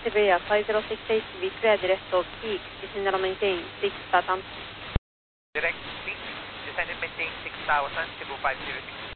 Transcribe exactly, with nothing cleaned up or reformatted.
Severe five zero six eight, we clear direct of peak, descend and maintain six thousand. Direct peak, descend and maintain six thousand, Cebu five zero six.